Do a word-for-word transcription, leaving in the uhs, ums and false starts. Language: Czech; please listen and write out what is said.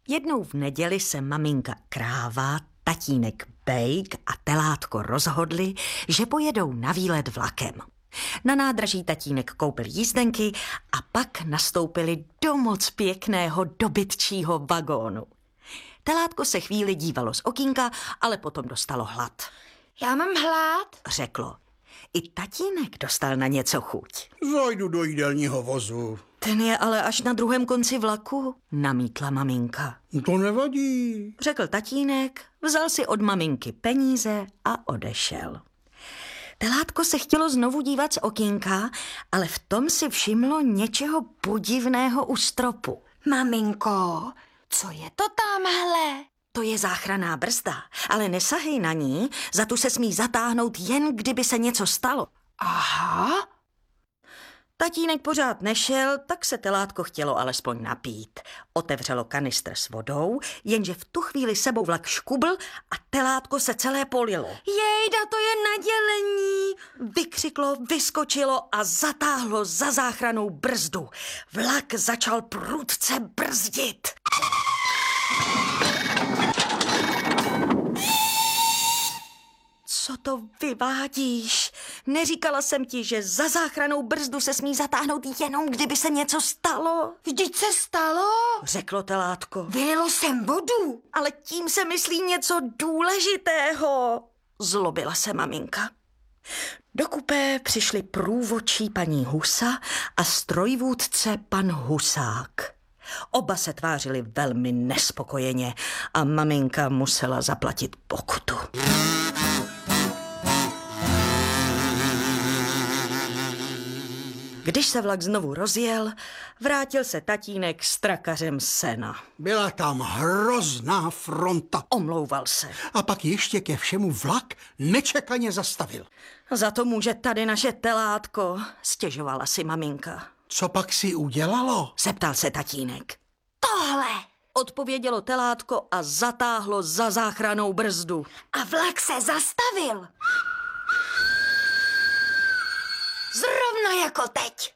Jednou v neděli se maminka Kráva, tatínek Bejk a telátko rozhodli, že pojedou na výlet vlakem. Na nádraží tatínek koupil jízdenky a pak nastoupili do moc pěkného dobytčího vagónu. Telátko se chvíli dívalo z okýnka, ale potom dostalo hlad. Já mám hlad, Řeklo. I tatínek dostal na něco chuť. Zajdu do jídelního vozu. Ten je ale až na druhém konci vlaku, namítla maminka. To nevadí. Řekl tatínek, vzal si od maminky peníze a odešel. Telátko se chtělo znovu dívat z okýnka, ale v tom si všimlo něčeho podivného u stropu. maminko, co je to tamhle? To je záchranná brzda, ale nesahej na ní, za tu se smí zatáhnout jen kdyby se něco stalo. Aha, Tatínek pořád nešel, tak se telátko chtělo alespoň napít. Otevřelo kanistr s vodou, jenže v tu chvíli sebou vlak škubl a telátko se celé polilo. jejda, to je nadělení. Vykřiklo, vyskočilo a zatáhlo za záchrannou brzdu. Vlak začal prudce brzdit. Co to vyvádíš? Neříkala jsem ti, že za záchrannou brzdu se smí zatáhnout jenom, kdyby se něco stalo? Vždyť se stalo. Řeklo telátko. Vylilo jsem vodu. Ale tím se myslí něco důležitého. Zlobila se maminka. Do kupé přišli průvodčí paní Husa a strojvůdce pan Husák. Oba se tvářili velmi nespokojeně a maminka musela zaplatit pokutu. Když se vlak znovu rozjel, vrátil se tatínek s trakařem sena. Byla tam hrozná fronta. Omlouval se. A pak ještě ke všemu vlak nečekaně zastavil. Za to může tady naše telátko, stěžovala si maminka. Co pak si udělalo? Zeptal se tatínek. Tohle. Odpovědělo telátko a zatáhlo za záchrannou brzdu. A vlak se zastavil. Zrovna jako teď.